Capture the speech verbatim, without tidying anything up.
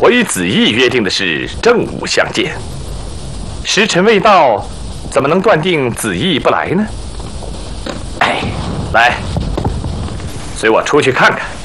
我与子义约定的是正午相见，时辰未到，怎么能断定子义不来呢？哎，来，随我出去看看。